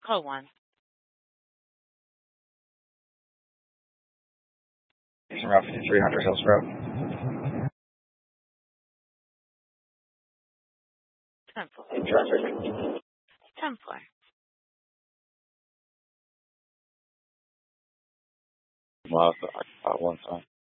Oh, one. Using Route 53, Hunter Hills Road. 10-4. In traffic. 10-4. Well, I one time.